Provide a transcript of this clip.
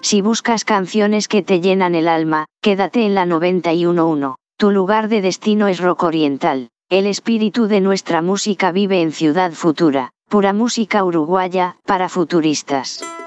Si buscas canciones que te llenan el alma, quédate en la 91.1. Tu lugar de destino es Rock Oriental. El espíritu de nuestra música vive en Ciudad Futura. Pura música uruguaya, para futuristas.